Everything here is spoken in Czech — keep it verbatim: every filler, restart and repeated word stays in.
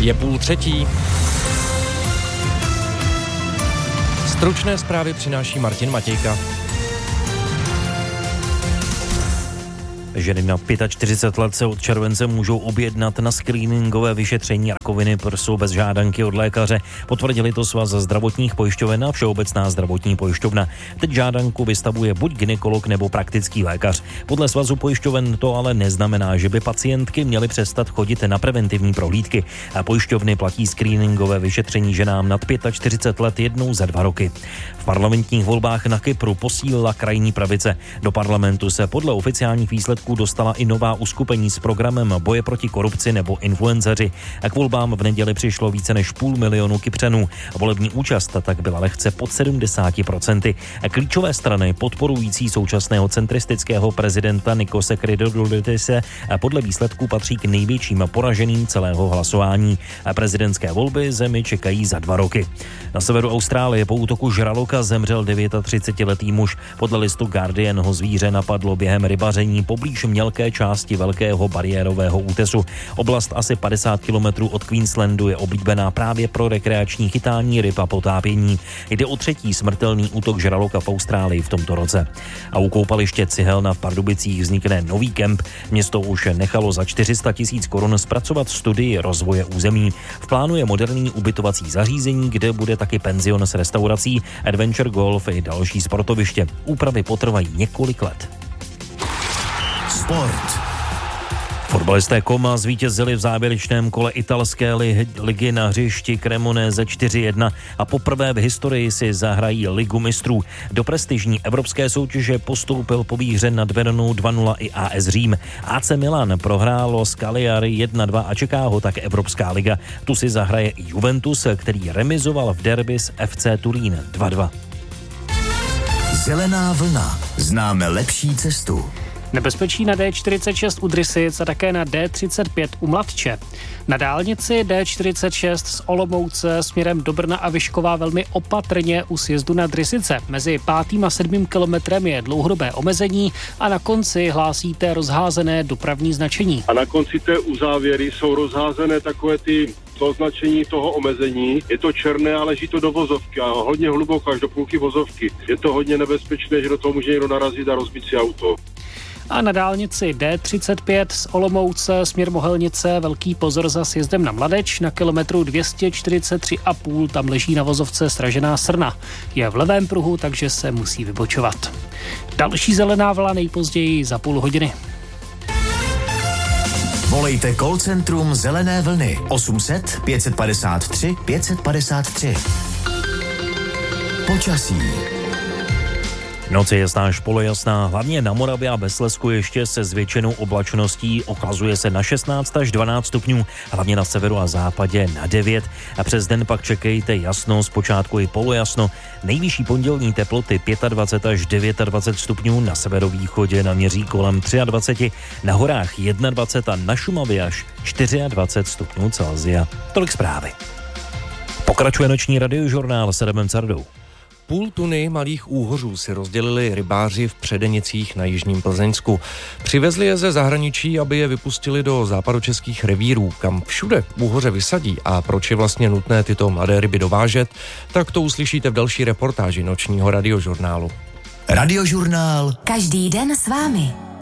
Je půl třetí. Stručné zprávy přináší Martin Matějka. Ženy na čtyřicet pět let se od července můžou objednat na screeningové vyšetření rakoviny prsu bez žádanky od lékaře. Potvrdili to Svaz zdravotních pojišťoven a Všeobecná zdravotní pojišťovna. Teď žádanku vystavuje buď gynekolog nebo praktický lékař. Podle Svazu pojišťoven to ale neznamená, že by pacientky měly přestat chodit na preventivní prohlídky. A pojišťovny platí screeningové vyšetření ženám nad čtyřicet pět let jednou za dva roky. V parlamentních volbách na Kypru posílila krajní pravice. Do parlamentu se podle oficiálních výsledků dostala i nová uskupení s programem boje proti korupci nebo influenceři. A k volbám v neděli přišlo více než půl milionu Kypřanů. Volební účast tak byla lehce pod sedmdesát procent. A klíčové strany podporující současného centristického prezidenta Nikose Christodoulidise podle výsledků patří k největším poraženým celého hlasování. A prezidentské volby zemi čekají za dva roky. Na severu Austrálie po útoku žraloka zemřel třicetidevětiletý muž. Podle listu Guardian ho zvíře napadlo během rybaření poblíž mělké části velkého bariérového útesu. Oblast asi padesát kilometrů od Queenslandu je oblíbená právě pro rekreační chytání ryb a potápění. Jde o třetí smrtelný útok žraloka v Austrálii v tomto roce. A u koupaliště Cihelna v Pardubicích vznikne nový kemp. Město už nechalo za čtyři sta tisíc korun zpracovat studii rozvoje území. V plánu je moderní ubytovací zařízení, kde bude taky penzion s restaurací, adventure golf i další sportoviště. Úpravy potrvají několik let. Sport. Fotbalisté Como zvítězili v závěrečném kole italské ligy na hřišti Cremonese čtyři jedna a poprvé v historii si zahrají Ligu mistrů. Do prestižní evropské soutěže postoupil po výhře nad Veronou dva nula i A S Řím. A C Milan prohrálo s Cagliari jedna dva a čeká ho tak Evropská liga. Tu si zahraje i Juventus, který remizoval v derby s F C Turín dva dva. Zelená vlna. Známe lepší cestu. Nebezpečí na D čtyřicet šest u Drysic a také na D třicet pět u Mladče. Na dálnici D čtyřicet šest z Olomouce směrem do Brna a Vyškova velmi opatrně u sjezdu na Drysice. Mezi pátým a sedmým kilometrem je dlouhodobé omezení a na konci hlásíte rozházené dopravní značení. A na konci té uzávěry jsou rozházené takové ty to označení toho omezení. Je to černé a leží to do vozovky a hodně hluboko až do půlky vozovky. Je to hodně nebezpečné, že do toho může někdo narazit a rozbít si auto. A na dálnici D třicet pět z Olomouce směr Mohelnice velký pozor za sjezdem na Mladeč. Na kilometru dvě stě čtyřicet tři a půl tam leží na vozovce sražená srna. Je v levém pruhu, takže se musí vybočovat. Další zelená vlna nejpozději za půl hodiny. Volejte call centrum Zelené vlny osm set pět padesát tři pět padesát tři. Počasí. Noc je jasná až polojasná, hlavně na Moravě a ve Slezsku ještě se zvětšenou oblačností, ochlazuje se na šestnáct až dvanáct stupňů, hlavně na severu a západě na devět a přes den pak čekejte jasno, zpočátku i polojasno. Nejvyšší pondělní teploty dvacet pět až dvacet devět stupňů, na severovýchodě naměří kolem dvacet tři, na horách dvacet jedna a na Šumavě až dvacet čtyři stupňů Celsia. Tolik zprávy. Pokračuje noční radiožurnál s Adamem Cardou. Půl tuny malých úhořů si rozdělili rybáři v Předenicích na jižním Plzeňsku. Přivezli je ze zahraničí, aby je vypustili do západočeských revírů, kam všude úhoře vysadí a proč je vlastně nutné tyto mladé ryby dovážet, tak to uslyšíte v další reportáži nočního radiožurnálu. Radiožurnál. Každý den s vámi.